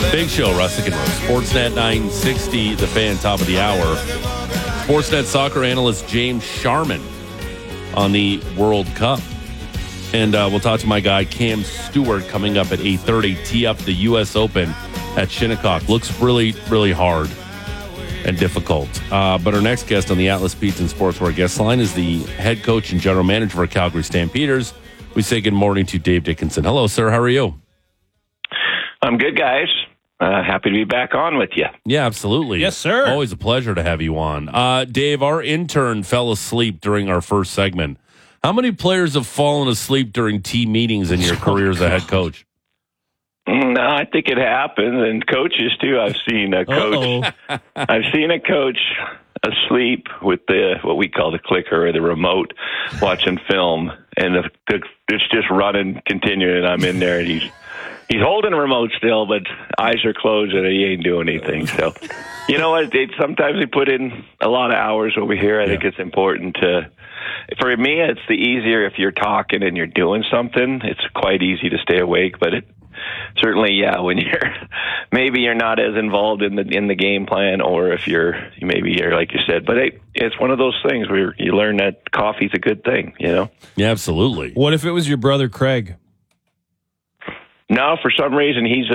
Big show, Russick and Rose. Sportsnet 960, the fan, top of the hour. Sportsnet soccer analyst James Sharman on the World Cup. And we'll talk to my guy Cam Stewart coming up at 8:30. Tee up the U.S. Open at Shinnecock. Looks really, really hard and difficult. But our next guest on the Atlas Pizza and Sportswear guest line is the head coach and general manager for Calgary Stampeders. We say good morning to Dave Dickinson. Hello, sir. How are you? I'm good, guys. Happy to be back on with you. Yeah, absolutely. Yes, sir. Always a pleasure to have you on. Dave, our intern fell asleep during our first segment. How many players have fallen asleep during team meetings in your career as a head coach? No, I think it happens, and coaches too. I've seen a coach. I've seen a coach asleep with what we call the clicker or the remote, watching film, and it's just running, continuing. And I'm in there, and he's holding the remote still, but eyes are closed, and he ain't doing anything. So, you know what? Sometimes they put in a lot of hours over here. I think it's important to. For me, it's the easier if you're talking and you're doing something. It's quite easy to stay awake, but certainly, yeah, when maybe you're not as involved in the game plan, or if you're like you said. But it's one of those things where you learn that coffee's a good thing, you know? Yeah, absolutely. What if it was your brother Craig? No, for some reason he's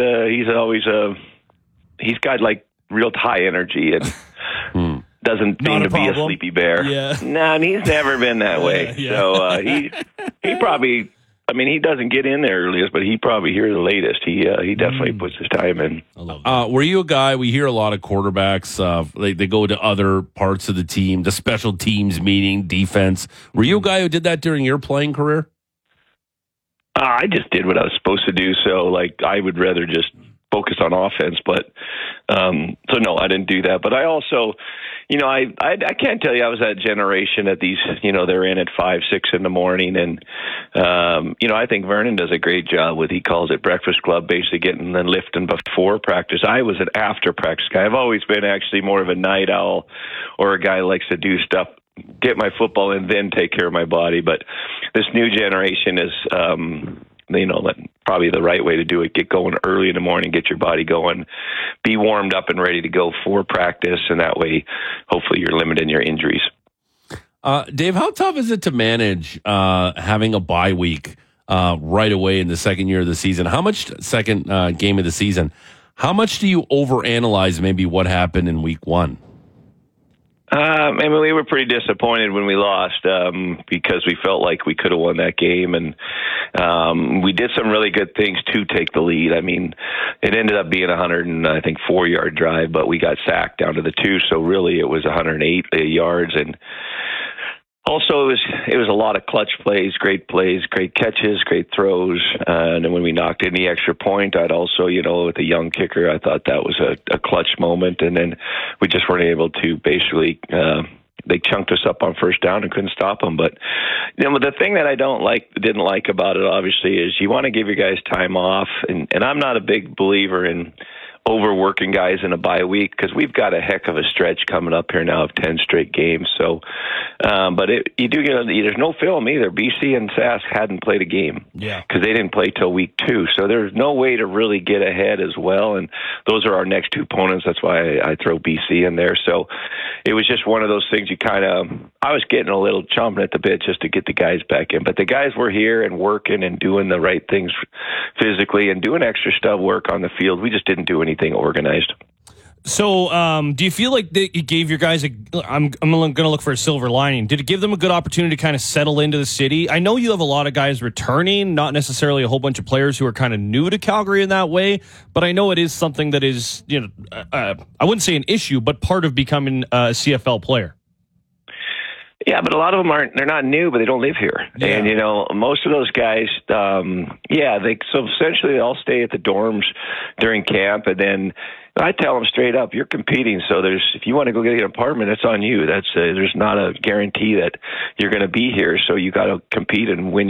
got like real high energy and doesn't seem to be a sleepy bear. Yeah. No, and he's never been that way. Yeah. So he probably. I mean, he doesn't get in there earliest, but he probably hears the latest. He definitely puts his time in. Were you a guy? We hear a lot of quarterbacks. They go to other parts of the team, the special teams meeting, defense. Were you a guy who did that during your playing career? I just did what I was supposed to do. So, like, I would rather just focus on offense. But so no, I didn't do that. But I also, I can't tell you I was that generation at these, they're in at 5, 6 in the morning. And, I think Vernon does a great job with, he calls it breakfast club, basically getting and lifting before practice. I was an after practice guy. I've always been actually more of a night owl, or a guy who likes to do stuff, get my football and then take care of my body. But this new generation is, probably the right way to do it. Get going early in the morning, get your body going, be warmed up and ready to go for practice, and that way, hopefully, you're limiting your injuries. Dave, how tough is it to manage having a bye week right away in the second year of the season? How much second game of the season? How much do you overanalyze maybe what happened in week one? We were pretty disappointed when we lost because we felt like we could have won that game, and we did some really good things to take the lead. I mean, it ended up being 4-yard drive, but we got sacked down to the 2, so really it was 108 yards. And also, it was a lot of clutch plays, great catches, great throws. And then when we knocked in the extra point, I'd also, with a young kicker, I thought that was a clutch moment. And then we just weren't able to basically, they chunked us up on first down and couldn't stop them. But the thing that I didn't like about it, obviously, is you want to give your guys time off. And I'm not a big believer in overworking guys in a bye week, because we've got a heck of a stretch coming up here now of 10 straight games. So, but you do get, there's no film either. BC and Sask hadn't played a game because they didn't play till week 2. So there's no way to really get ahead as well. And those are our next 2 opponents. That's why I throw BC in there. So it was just one of those things I was getting a little chomping at the bit just to get the guys back in. But the guys were here and working and doing the right things physically and doing extra stuff work on the field. We just didn't do anything organized. So, do you feel like that you gave your guys I'm going to look for a silver lining. Did it give them a good opportunity to kind of settle into the city? I know you have a lot of guys returning, not necessarily a whole bunch of players who are kind of new to Calgary in that way, but I know it is something that is, I wouldn't say an issue, but part of becoming a CFL player. Yeah, but a lot of them they're not new, but they don't live here. Yeah. And, most of those guys, so essentially they all stay at the dorms during camp. And then I tell them straight up, you're competing. So if you want to go get an apartment, it's on you. There's not a guarantee that you're going to be here. So you got to compete and win